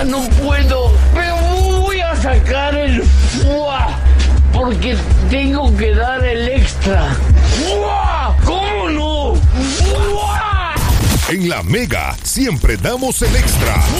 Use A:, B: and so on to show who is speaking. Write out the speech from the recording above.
A: No puedo, pero voy a sacar el ¡fua! Porque tengo que dar el extra. ¡Fua! ¿Cómo no? ¡Fua!
B: En La Mega siempre damos el extra.